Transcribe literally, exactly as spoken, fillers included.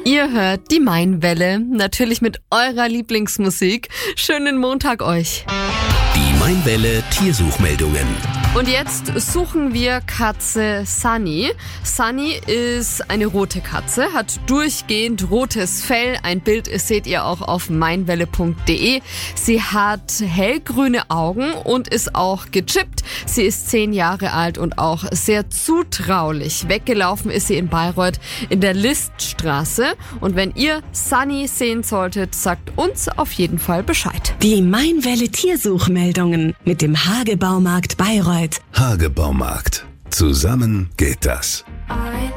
Ihr hört die Mainwelle, natürlich mit eurer Lieblingsmusik. Schönen Montag euch. Die Mainwelle Tiersuchmeldungen. Und jetzt suchen wir Katze Sunny. Sunny ist eine rote Katze, hat durchgehend rotes Fell. Ein Bild seht ihr auch auf mainwelle punkt de. Sie hat hellgrüne Augen und ist auch gechippt. Sie ist zehn Jahre alt und auch sehr zutraulich. Weggelaufen ist sie in Bayreuth in der Liststraße. Und wenn ihr Sunny sehen solltet, sagt uns auf jeden Fall Bescheid. Die Mainwelle Tiersuchmeldungen mit dem Hage Baumarkt Bayreuth. Hage Baumarkt. Zusammen geht das.